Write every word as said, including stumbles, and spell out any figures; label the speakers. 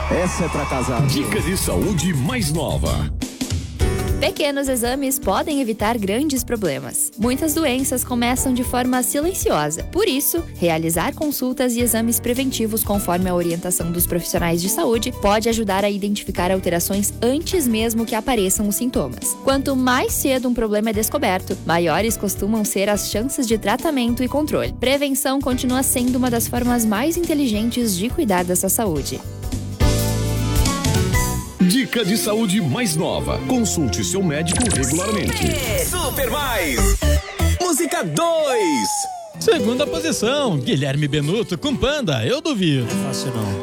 Speaker 1: Essa é pra casar.
Speaker 2: Dica de saúde mais nova.
Speaker 3: Pequenos exames podem evitar grandes problemas. Muitas doenças começam de forma silenciosa. Por isso, realizar consultas e exames preventivos conforme a orientação dos profissionais de saúde pode ajudar a identificar alterações antes mesmo que apareçam os sintomas. Quanto mais cedo um problema é descoberto, maiores costumam ser as chances de tratamento e controle. Prevenção continua sendo uma das formas mais inteligentes de cuidar da sua saúde.
Speaker 2: Dica de saúde mais nova. Consulte seu médico regularmente.
Speaker 4: Super Mais. Música dois.
Speaker 5: Segunda posição, Guilherme Benuto com Panda, eu duvido.
Speaker 6: Não é fácil não.